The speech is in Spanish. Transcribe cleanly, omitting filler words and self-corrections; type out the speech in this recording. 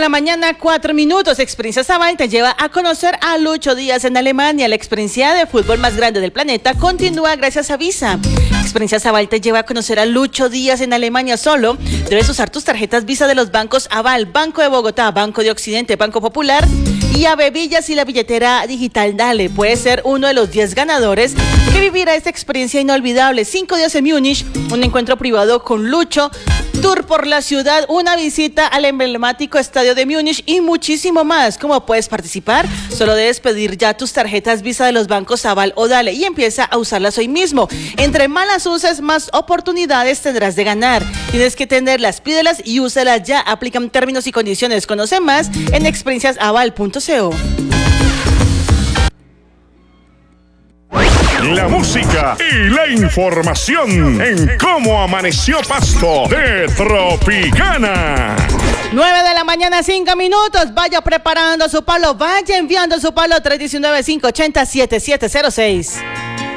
la mañana, 4 minutos. Experiencias Aval te lleva a conocer a Lucho Díaz en Alemania. La experiencia de fútbol más grande del planeta continúa gracias a Visa. Experiencias Aval te lleva a conocer a Lucho Díaz en Alemania. Solo debes usar tus tarjetas Visa de los bancos Aval, Banco de Bogotá, Banco de Occidente, Banco Popular y Avevillas y la billetera digital Dale. Puedes ser uno de los 10 ganadores que vivirá esta experiencia inolvidable. 5 días en Múnich, un encuentro privado con Lucho, tour por la ciudad, una visita al emblemático estadio de Múnich y muchísimo más. ¿Cómo puedes participar? Solo debes pedir ya tus tarjetas Visa de los bancos Aval o Dale y empieza a usarlas hoy mismo. Entre más las uses, más oportunidades tendrás de ganar. Tienes que tenerlas, pídelas y úsalas ya. Aplican términos y condiciones. Conoce más en experienciasaval.co. La música y la información en Cómo Amaneció Pasto de Tropicana. 9 de la mañana, 5 minutos. Vaya preparando su palo, vaya enviando su palo 319-580-7706.